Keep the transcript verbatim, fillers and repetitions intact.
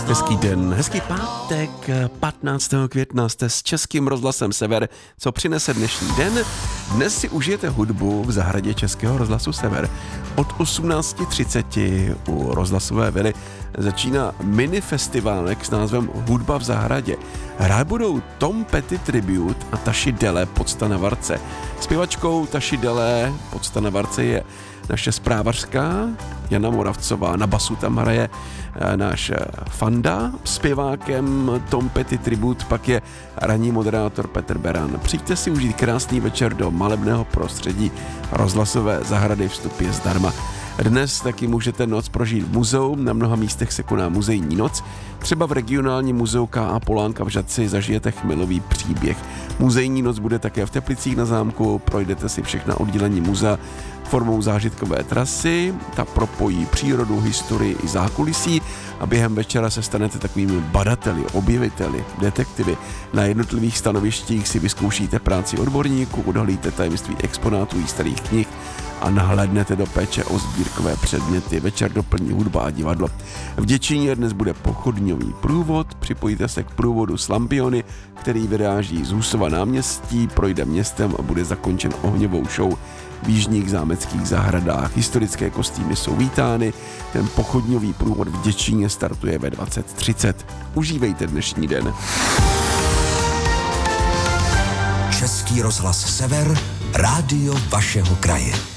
Hezký den, hezký pátek, patnáctého května jste s Českým rozhlasem Sever. Co přinese dnešní den? Dnes si užijete hudbu v zahradě Českého rozhlasu Sever. Od osmnáct třicet u rozhlasové vily začíná mini festiválek s názvem Hudba v zahradě. Hrát budou Tom Petty Tribute a Taši Dele, Pocta na Varce. Zpěvačkou Taši Dele, Pocta na Varce je naše zprávařka Jana Moravcová, na basu tam hraje náš Fanda, zpěvákem Tom Petty Tribute pak je ranní moderátor Petr Beran. Přijďte si užít krásný večer do malebného prostředí rozhlasové zahrady, vstup je zdarma. Dnes taky můžete noc prožít v muzeu, na mnoha místech se koná muzejní noc, třeba v regionálním muzeu K A Polánka v Žatci zažijete chmelový příběh. Muzejní noc bude také v Teplicích na zámku, projdete si všechna oddělení muzea formou zážitkové trasy, ta propojí přírodu, historii i zákulisí a během večera se stanete takovými badateli, objeviteli, detektivy. Na jednotlivých stanovištích si vyzkoušíte práci odborníků, odhalíte tajemství exponátů i starých knih a nahlédnete do péče o sbírkové předměty. Večer doplní hudba a divadlo. V Děčíně dnes bude pochodňový průvod, připojíte se k průvodu s lampiony, který vyráží z Husova náměstí, projde městem a bude zakončen ohňovou show v jižních zámeckých zahradách. Historické kostýmy jsou vítány, ten pochodňový průvod v Děčíně startuje ve dvacet třicet. Užívejte dnešní den. Český rozhlas Sever, rádio vašeho kraje.